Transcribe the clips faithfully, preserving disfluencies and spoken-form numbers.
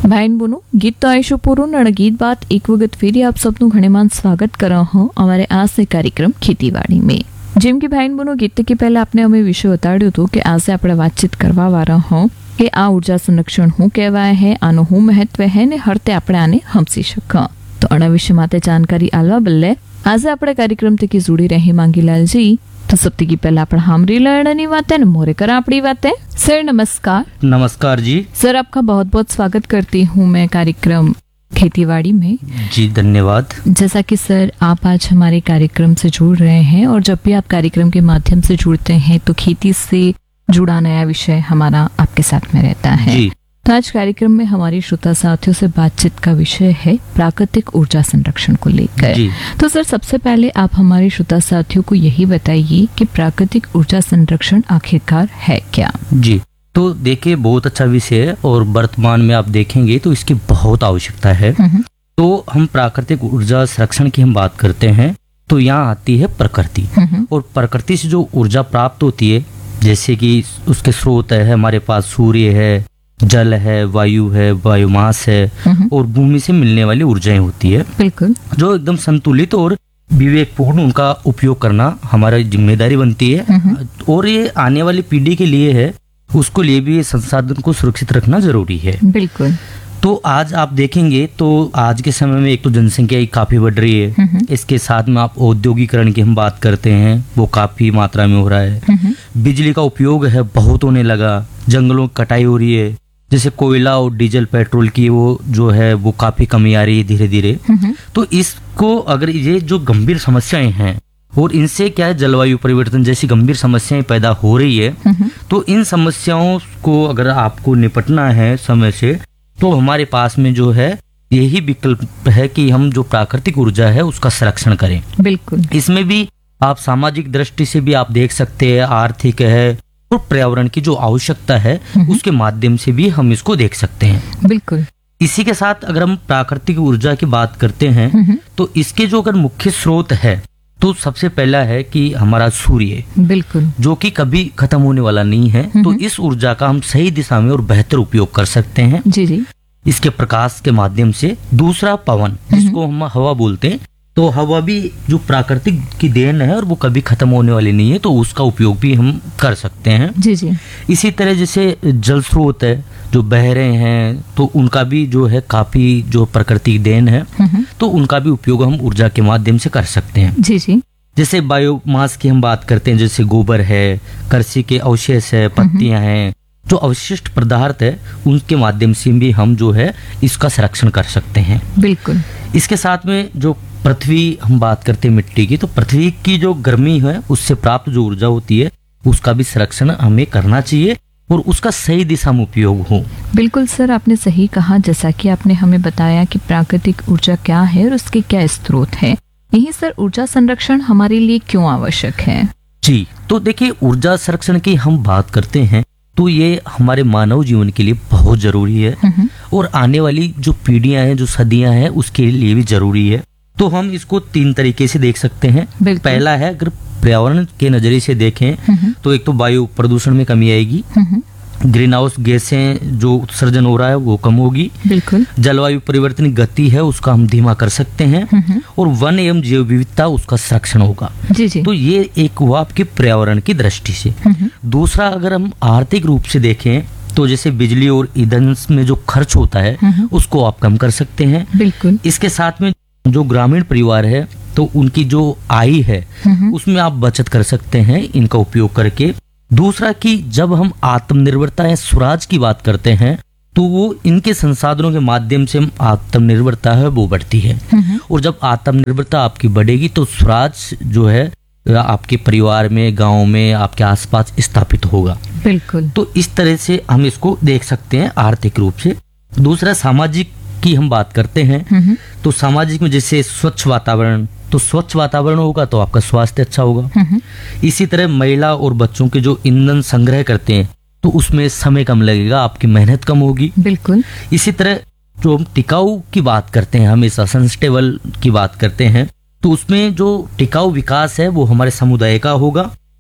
ભાઈન બોનું ગીત તો આવીશું પૂરું અને ગીત બાદ એક વખત ફેરી આપ સૌનું ઘણેમાન સ્વાગત કરા હું અમારે આ સે કાર્યક્રમ ખેતીવાડી में। જેમ કે ભાઈન બોનું ગીત કે પહેલા આપણે અમે વિષય બતાડ્યું હતું કે આજે આપણે વાતચીત કરવા વાળા હોं કે આ ઉર્જા સંરક્ષણ શું કહેવાય है, આનું શું મહત્વ है ને હરતે આપણે આને સમજી શકા। તો આના વિશે માટે जानकारी આલવા બદલે આજે આપણે કાર્યક્રમ થી જોડી રહી માંગીલાલ जी। तो सबसे की पहला अपन हमरी लड़नी बात है मोरे करा अपनी बात है। सर नमस्कार। नमस्कार जी। सर आपका बहुत बहुत स्वागत करती हूँ मैं कार्यक्रम खेतीवाड़ी में। जी धन्यवाद। जैसा कि सर आप आज हमारे कार्यक्रम से जुड़ रहे हैं और जब भी आप कार्यक्रम के माध्यम से जुड़ते हैं तो खेती से जुड़ा नया विषय हमारा आपके साथ में रहता है जी। तो आज कार्यक्रम में हमारी श्रोता साथियों से बातचीत का विषय है प्राकृतिक ऊर्जा संरक्षण को लेकर। तो सर सबसे पहले आप हमारे श्रोता साथियों को यही बताइए कि प्राकृतिक ऊर्जा संरक्षण आखिरकार है क्या। जी तो देखिए बहुत अच्छा विषय है और वर्तमान में आप देखेंगे तो इसकी बहुत आवश्यकता है। तो हम प्राकृतिक ऊर्जा संरक्षण की हम बात करते हैं तो यहाँ आती है प्रकृति और प्रकृति से जो ऊर्जा प्राप्त होती है जैसे कि उसके स्रोत है हमारे पास सूर्य है, जल है, वायु है, बायोमास है और भूमि से मिलने वाली ऊर्जाएं होती है। बिल्कुल। जो एकदम संतुलित और विवेकपूर्ण उनका उपयोग करना हमारी जिम्मेदारी बनती है और ये आने वाली पीढ़ी के लिए है, उसको लिए भी ये संसाधन को सुरक्षित रखना जरूरी है। बिल्कुल। तो आज आप देखेंगे तो आज के समय में एक तो जनसंख्या ही काफी बढ़ रही है, इसके साथ में आप औद्योगिकरण की हम बात करते हैं वो काफी मात्रा में हो रहा है, बिजली का उपयोग है बहुत होने लगा, जंगलों की कटाई हो रही है, जैसे कोयला और डीजल पेट्रोल की वो जो है वो काफी कमी आ रही है धीरे धीरे। तो इसको अगर ये जो गंभीर समस्याएं हैं और इनसे क्या है जलवायु परिवर्तन जैसी गंभीर समस्याएं पैदा हो रही है, तो इन समस्याओं को अगर आपको निपटना है समय से तो हमारे पास में जो है यही विकल्प है कि हम जो प्राकृतिक ऊर्जा है उसका संरक्षण करें। बिल्कुल। इसमें भी आप सामाजिक दृष्टि से भी आप देख सकते हैं, आर्थिक है और पर्यावरण की जो आवश्यकता है उसके माध्यम से भी हम इसको देख सकते हैं। बिल्कुल। इसी के साथ अगर हम प्राकृतिक ऊर्जा की बात करते हैं तो इसके जो अगर मुख्य स्रोत है तो सबसे पहला है कि हमारा सूर्य, बिल्कुल, जो कि कभी खत्म होने वाला नहीं है। तो इस ऊर्जा का हम सही दिशा में और बेहतर उपयोग कर सकते हैं जी जी इसके प्रकाश के माध्यम से। दूसरा पवन जिसको हम हवा बोलते हैं, तो हवा भी जो प्राकृतिक की देन है और वो कभी खत्म होने वाली नहीं है, तो उसका उपयोग भी हम कर सकते हैं जी जी। इसी तरह जैसे जल स्रोत है जो बह रहे हैं तो उनका भी जो है काफी जो प्रकृति देन है, तो उनका भी उपयोग हम ऊर्जा के माध्यम से कर सकते हैं जी जी। जैसे बायोमास की हम बात करते हैं, जैसे गोबर है, कृषि के अवशेष है, पत्तियां हैं, जो अवशिष्ट पदार्थ है उनके माध्यम से भी हम जो है इसका संरक्षण कर सकते हैं। बिल्कुल। इसके साथ में जो पृथ्वी हम बात करते हैं मिट्टी की, तो पृथ्वी की जो गर्मी है उससे प्राप्त जो ऊर्जा होती है उसका भी संरक्षण हमें करना चाहिए और उसका सही दिशा में उपयोग हो। बिल्कुल सर, आपने सही कहा। जैसा कि आपने हमें बताया कि प्राकृतिक ऊर्जा क्या है और उसके क्या स्रोत है, यही सर ऊर्जा संरक्षण हमारे लिए क्यों आवश्यक है। जी तो देखिए ऊर्जा संरक्षण की हम बात करते हैं तो ये हमारे मानव जीवन के लिए बहुत जरूरी है और आने वाली जो पीढ़ियां हैं, जो सदियां हैं, उसके लिए भी जरूरी है। तो हम इसको तीन तरीके से देख सकते हैं। पहला है अगर पर्यावरण के नजरिए से देखें तो एक तो वायु प्रदूषण में कमी आएगी, ग्रीन हाउस गैसें जो उत्सर्जन हो रहा है वो कम होगी। बिल्कुल। जलवायु परिवर्तन गति है उसका हम धीमा कर सकते हैं और वन एवं जैव विविधता उसका संरक्षण होगा जी जी। तो ये एक हुआ आपके पर्यावरण की दृष्टि से। दूसरा अगर हम आर्थिक रूप से देखें तो जैसे बिजली और ईंधन में जो खर्च होता है उसको आप कम कर सकते हैं। बिल्कुल। इसके साथ में जो ग्रामीण परिवार है तो उनकी जो आय है उसमें आप बचत कर सकते हैं इनका उपयोग करके। दूसरा कि जब हम आत्मनिर्भरता या स्वराज की बात करते हैं तो वो इनके संसाधनों के माध्यम से आत्मनिर्भरता है वो बढ़ती है और जब आत्मनिर्भरता आपकी बढ़ेगी तो स्वराज जो है आपके परिवार में, गांव में, आपके आसपास स्थापित होगा। बिल्कुल। तो इस तरह से हम इसको देख सकते हैं आर्थिक रूप से। दूसरा सामाजिक की हम बात करते हैं तो सामाजिक में जैसे स्वच्छ वातावरण, तो स्वच्छ वातावरण होगा तो आपका स्वास्थ्य अच्छा होगा। इसी तरह महिला और बच्चों के जो ईंधन संग्रह करते हैं तो उसमें समय कम लगेगा, आपकी मेहनत कम होगी। बिल्कुल। इसी तरह जो हम टिकाऊ की बात करते हैं, हमेशा सस्टेनेबल की बात करते हैं, तो उसमें जो टिकाऊ विकास है वो हमारे समुदाय का होगा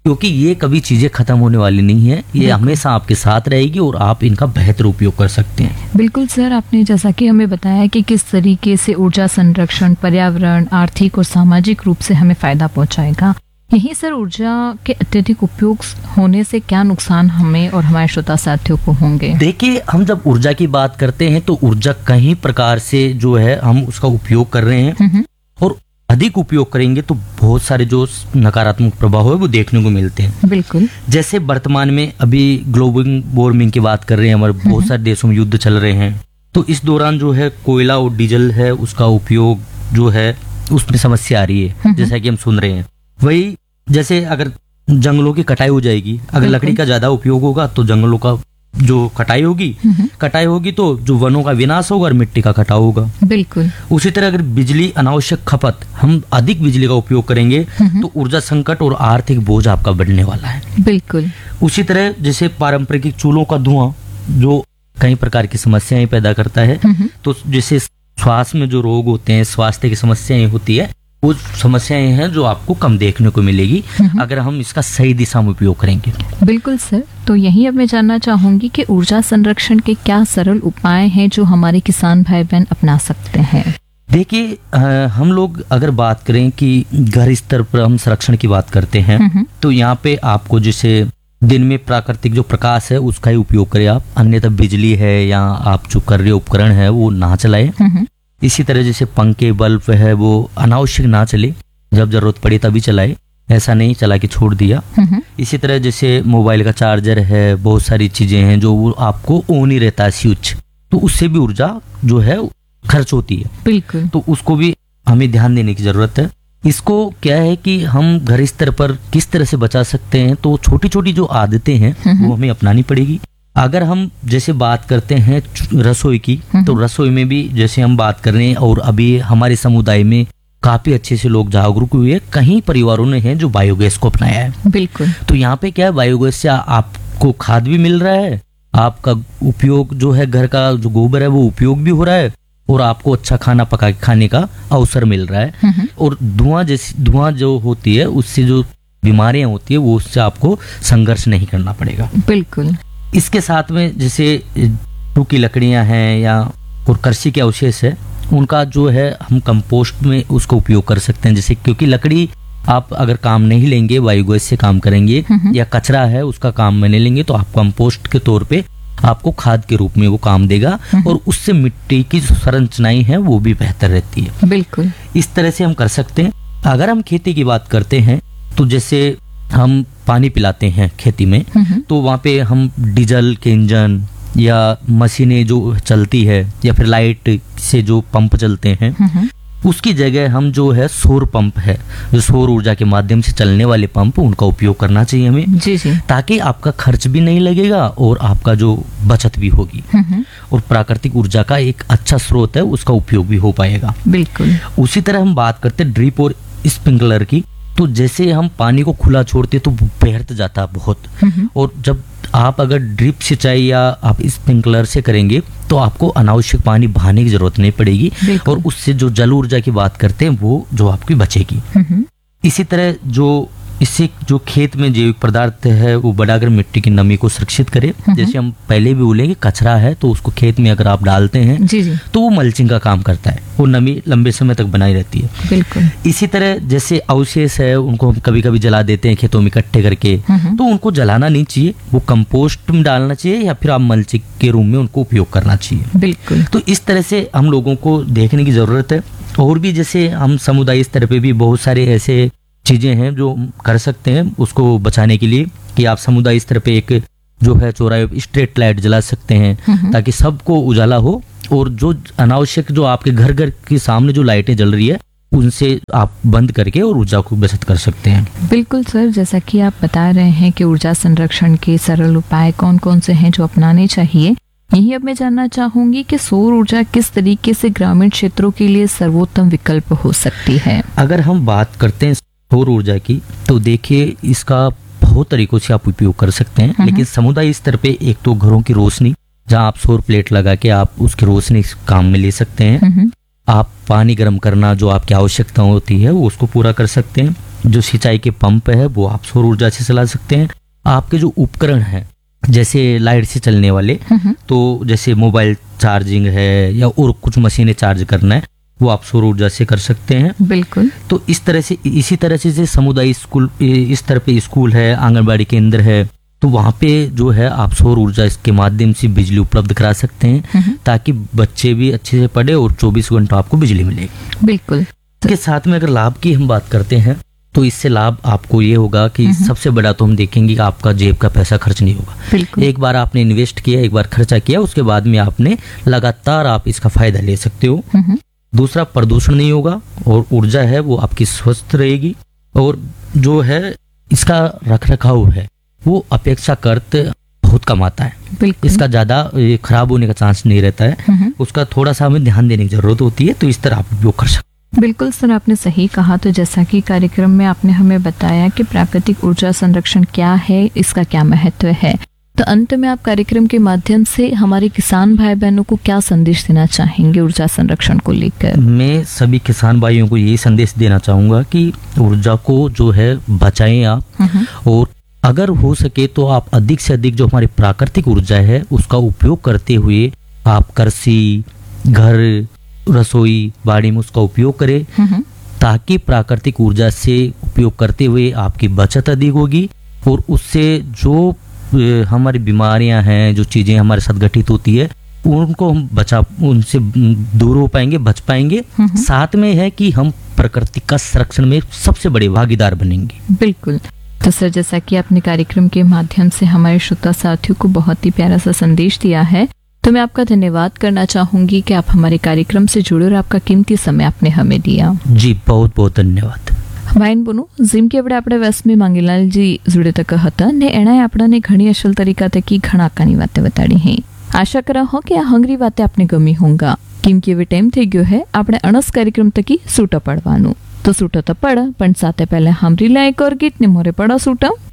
क्योंकि ये कभी चीजें खत्म होने वाली नहीं है, ये हमेशा आपके साथ रहेगी और आप इनका बेहतर उपयोग कर सकते हैं। बिल्कुल सर, आपने जैसा कि हमें बताया कि किस तरीके से ऊर्जा संरक्षण पर्यावरण, आर्थिक और सामाजिक रूप से हमें फायदा पहुंचाएगा। यही सर, ऊर्जा के अत्यधिक उपयोग होने से क्या नुकसान हमें और हमारे श्रोता साथियों को होंगे? देखिए, हम जब ऊर्जा की बात करते हैं तो ऊर्जा कई प्रकार से जो है हम उसका उपयोग कर रहे हैं, और अधिक उपयोग करेंगे तो बहुत सारे जो नकारात्मक प्रभाव है वो देखने को मिलते हैं। बिल्कुल। जैसे वर्तमान में अभी ग्लोबल वार्मिंग की बात कर रहे हैं, हमारे बहुत सारे देशों में युद्ध चल रहे हैं, तो इस दौरान जो है कोयला और डीजल है उसका उपयोग जो है उसमें समस्या आ रही है, जैसा कि हम सुन रहे हैं। वही जैसे अगर जंगलों की कटाई हो जाएगी, अगर लकड़ी का ज्यादा उपयोग होगा तो जंगलों का जो कटाई होगी कटाई होगी तो जो वनों का विनाश होगा और मिट्टी का कटाव होगा। बिल्कुल। उसी तरह अगर बिजली अनावश्यक खपत, हम अधिक बिजली का उपयोग करेंगे तो ऊर्जा संकट और आर्थिक बोझ आपका बढ़ने वाला है। बिल्कुल। उसी तरह जैसे पारंपरिक चूल्हों का धुआं जो कई प्रकार की समस्याएं पैदा करता है, तो जैसे श्वास में जो रोग होते हैं, स्वास्थ्य की समस्याएं होती है, वो समस्याएं हैं जो आपको कम देखने को मिलेगी अगर हम इसका सही दिशा में उपयोग करेंगे। बिल्कुल सर, तो यही अब मैं जानना चाहूंगी कि ऊर्जा संरक्षण के क्या सरल उपाय हैं जो हमारे किसान भाई बहन अपना सकते हैं? देखिए, हम लोग अगर बात करें कि घर स्तर पर हम संरक्षण की बात करते हैं तो यहाँ पे आपको जैसे दिन में प्राकृतिक जो प्रकाश है उसका ही उपयोग करें आप, अन्यथा बिजली है या आप जो कर रहे उपकरण है वो ना चलाए। इसी तरह जैसे पंखे बल्ब है वो अनावश्यक ना चले, जब जरूरत पड़ी तभी चलाए, ऐसा नहीं चला के छोड़ दिया। इसी तरह जैसे मोबाइल का चार्जर है, बहुत सारी चीजें हैं जो वो आपको ऑन ही रहता है स्विच, तो उससे भी ऊर्जा जो है खर्च होती है। बिल्कुल। तो उसको भी हमें ध्यान देने की जरूरत है। इसको क्या है कि हम घर स्तर पर किस तरह से बचा सकते हैं, तो छोटी छोटी जो आदतें हैं वो हमें अपनानी पड़ेगी। अगर हम जैसे बात करते हैं रसोई की, तो रसोई में भी जैसे हम बात कर रहे हैं, और अभी हमारे समुदाय में काफी अच्छे से लोग जागरूक हुए, कई परिवारों ने हैं जो बायोगैस को अपनाया है। बिल्कुल। तो यहाँ पे क्या है, बायोगैस से आपको खाद भी मिल रहा है, आपका उपयोग जो है घर का जो गोबर है वो उपयोग भी हो रहा है, और आपको अच्छा खाना पका के खाने का अवसर मिल रहा है। और धुआं जैसी धुआं जो होती है उससे जो बीमारियां होती है वो उससे आपको संघर्ष नहीं करना पड़ेगा। बिल्कुल। इसके साथ में जैसे सूखी लकड़ियां हैं या और कृषि के अवशेष है, उनका जो है हम कंपोस्ट में उसका उपयोग कर सकते हैं। जैसे क्योंकि लकड़ी आप अगर काम नहीं लेंगे, बायोगैस से काम करेंगे, या कचरा है उसका काम में नहीं लेंगे, तो आप कंपोस्ट के तौर पे आपको खाद के रूप में वो काम देगा, और उससे मिट्टी की जो संरचनाएं हैं वो भी बेहतर रहती है। बिल्कुल। इस तरह से हम कर सकते हैं। अगर हम खेती की बात करते हैं तो जैसे हम पानी पिलाते हैं खेती में, तो वहाँ पे हम डीजल के इंजन या मशीनें जो चलती है या फिर लाइट से जो पंप चलते हैं, उसकी जगह हम जो है सौर पंप है, जो सौर ऊर्जा के माध्यम से चलने वाले पंप, उनका उपयोग करना चाहिए हमें। जी जी। ताकि आपका खर्च भी नहीं लगेगा और आपका जो बचत भी होगी, और प्राकृतिक ऊर्जा का एक अच्छा स्रोत है, उसका उपयोग भी हो पाएगा। बिल्कुल। उसी तरह हम बात करते हैं ड्रिप और स्प्रिंकलर की, तो जैसे हम पानी को खुला छोड़ते तो वो बहत जाता है बहुत, और जब आप अगर ड्रिप सिंचाई या आप स्प्रिंकलर से करेंगे तो आपको अनावश्यक पानी बहाने की जरूरत नहीं पड़ेगी, और उससे जो जल ऊर्जा की बात करते हैं वो जो आपकी बचेगी। इसी तरह जो इससे जो खेत में जैविक पदार्थ है वो बढ़ाकर मिट्टी की नमी को सुरक्षित करे। जैसे हम पहले भी बोले कि कचरा है तो उसको खेत में अगर आप डालते हैं जी जी। तो वो मल्चिंग का काम करता है, वो नमी लंबे समय तक बनाई रहती है। बिल्कुल। इसी तरह जैसे अवशेष है उनको हम कभी कभी जला देते हैं खेतों में इकट्ठे करके, तो उनको जलाना नहीं चाहिए, वो कंपोस्ट में डालना चाहिए या फिर आप मल्चिंग के रूप में उनको उपयोग करना चाहिए। बिल्कुल। तो इस तरह से हम लोगों को देखने की जरूरत है। और भी जैसे हम समुदाय स्तर पे भी बहुत सारे ऐसे चीजें हैं जो कर सकते हैं उसको बचाने के लिए, कि आप समुदाय स्तर पे एक जो है चौराहे स्ट्रीट लाइट जला सकते हैं ताकि सबको उजाला हो, और जो अनावश्यक जो आपके घर घर के सामने जो लाइटें जल रही है उनसे आप बंद करके और ऊर्जा को बचत कर सकते हैं। बिल्कुल सर, जैसा कि आप बता रहे हैं कि ऊर्जा संरक्षण के सरल उपाय कौन कौन से हैं जो अपनाने चाहिए, यही अब मैं जानना चाहूंगी कि सौर ऊर्जा किस तरीके से ग्रामीण क्षेत्रों के लिए सर्वोत्तम विकल्प हो सकती है? अगर हम बात करते हैं सौर ऊर्जा की, तो देखिए इसका बहुत तरीकों से आप उपयोग कर सकते हैं, लेकिन समुदाय स्तर पे एक तो घरों की रोशनी, जहां आप सौर प्लेट लगा के आप उसकी रोशनी काम में ले सकते हैं। आप पानी गर्म करना जो आपकी आवश्यकता होती है वो उसको पूरा कर सकते हैं। जो सिंचाई के पंप है वो आप सौर ऊर्जा से चला सकते हैं। आपके जो उपकरण हैं जैसे लाइट से चलने वाले, तो जैसे मोबाइल चार्जिंग है या और कुछ मशीनें चार्ज करना है, वो आप सौर ऊर्जा से कर सकते हैं। बिल्कुल। तो इस तरह से इसी तरह से जैसे समुदाय स्कूल, इस तरह पे स्कूल है, आंगनबाड़ी केंद्र है, तो वहाँ पे जो है आप सौर ऊर्जा इसके माध्यम से बिजली उपलब्ध करा सकते हैं ताकि बच्चे भी अच्छे से पढ़े और चौबीस घंटों आपको बिजली मिलेगी। बिल्कुल। इसके साथ में अगर लाभ की हम बात करते हैं तो इससे लाभ आपको ये होगा कि सबसे बड़ा तो हम देखेंगे कि आपका जेब का पैसा खर्च नहीं होगा। एक बार आपने इन्वेस्ट किया, एक बार खर्चा किया, उसके बाद में आपने लगातार आप इसका फायदा ले सकते हो। दूसरा, प्रदूषण नहीं होगा और ऊर्जा है वो आपकी स्वस्थ रहेगी। और जो है इसका रख रखाव है वो अपेक्षाकृत बहुत कम आता है। इसका ज्यादा खराब होने का चांस नहीं रहता है, उसका थोड़ा सा हमें ध्यान देने की जरूरत होती है, तो इस तरह आप उपयोग कर सकते हैं। बिल्कुल सर, आपने सही कहा। तो जैसा कि कार्यक्रम में आपने हमें बताया कि प्राकृतिक ऊर्जा संरक्षण क्या है, इसका क्या महत्व है, तो अंत में आप कार्यक्रम के माध्यम से हमारे किसान भाई बहनों को क्या संदेश देना चाहेंगे ऊर्जा संरक्षण को लेकर? मैं सभी किसान भाइयों को यही संदेश देना चाहूंगा कि ऊर्जा को जो है बचाएं आप, और अगर हो सके तो आप अधिक से अधिक जो हमारी प्राकृतिक ऊर्जा है उसका उपयोग करते हुए आप कृषि, घर, रसोई, बाड़ी में उसका उपयोग करें, ताकि प्राकृतिक ऊर्जा से उपयोग करते हुए आपकी बचत अधिक होगी और उससे जो हमारी बीमारियां हैं, जो चीजें हमारे साथ घटित होती है, उनको हम बचा उनसे दूर हो पाएंगे, बच पाएंगे। साथ में है कि हम प्रकृति का संरक्षण में सबसे बड़े भागीदार बनेंगे। बिल्कुल। तो सर, जैसा कि आपने कार्यक्रम के माध्यम से हमारे श्रोता साथियों को बहुत ही प्यारा सा संदेश दिया है, तो मैं आपका धन्यवाद करना चाहूंगी कि आप हमारे कार्यक्रम से जुड़े और आपका कीमती समय आपने हमें दिया। जी, बहुत बहुत ધન્યવાદ। વાઈન બોનો જેમ કે આપણે આપણે વેસ્મી માંગીલાલજી જોડે તક હતા ને એણે આપણને ઘણી અસલ તરીકા તકી ઘણા કાની વાતે બતાડી હે। આશા કરા હો કે આ હંગરી વાતે આપને ગમી હોંગા, કેમ કે હવે ટાઈમ થઈ ગયો હે આપણે અણસ કાર્યક્રમ તકી સૂટા પડવાનું। તો સૂટો તો પડ, પણ સાથે પહેલા સાંભળી લે એક ઓર ગીત ને મોરે પડો સૂટા।